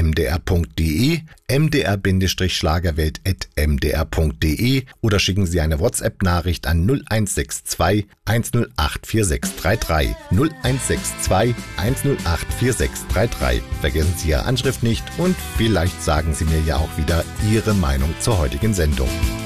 mdr.de, mdr-schlagerwelt@mdr.de oder schicken Sie eine WhatsApp-Nachricht an 0162 108 4633. 0162 108 4633. Vergessen Sie Ihre Anschrift nicht und vielleicht sagen Sie mir ja auch wieder Ihre Meinung zur heutigen Sendung.